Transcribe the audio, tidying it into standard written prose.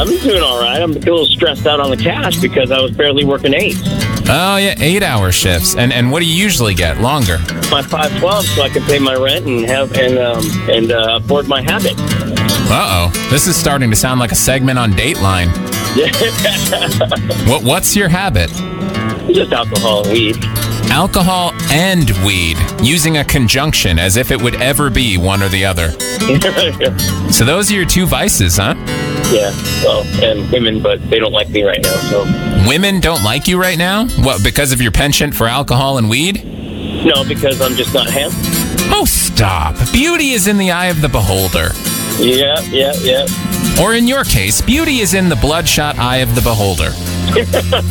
I'm doing all right. I'm a little stressed out on the cash because I was barely working 8. Oh, yeah, 8-hour shifts. And what do you usually get? Longer? My 512, so I can pay my rent and afford my habit. Uh-oh. This is starting to sound like a segment on Dateline. What's your habit? Just alcohol and weed. Alcohol and weed, using a conjunction as if it would ever be one or the other. So those are your 2 vices, huh? Yeah, well, and women, but they don't like me right now, so. Women don't like you right now? What, because of your penchant for alcohol and weed? No, because I'm just not handsome. Oh, stop. Beauty is in the eye of the beholder. Yeah. Or in your case, beauty is in the bloodshot eye of the beholder.